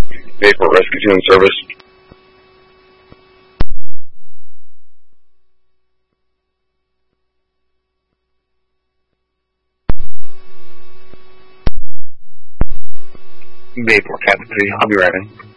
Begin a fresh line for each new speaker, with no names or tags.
Bayport Rescue Team Service. Bayport Captain, I'll be right in.